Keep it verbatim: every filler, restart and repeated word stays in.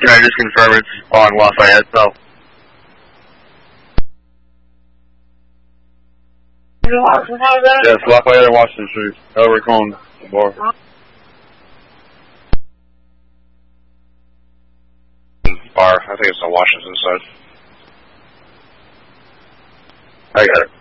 Can I just confirm it's on Lafayette, though? Yes, Lafayette and Washington Street. Over Cone bar. Bar. I think it's on Washington side. I got it.